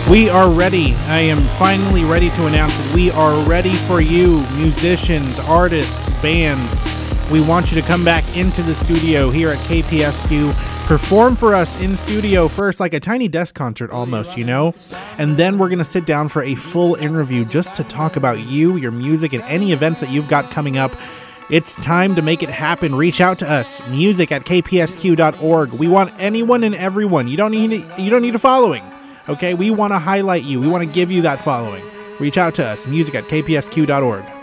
We are ready. I am finally ready to announce that we are ready for you, musicians, artists, bands. We want you to come back into the studio here at KPSQ, perform for us in studio first, like a tiny desk concert almost, you know? And then we're going to sit down for a full interview just to talk about you, your music, and any events that you've got coming up. It's time to make it happen. Reach out to us, music@kpsq.org. We want anyone and everyone. You don't need a following. Okay, we want to highlight you. We want to give you that following. Reach out to us, music@kpsq.org.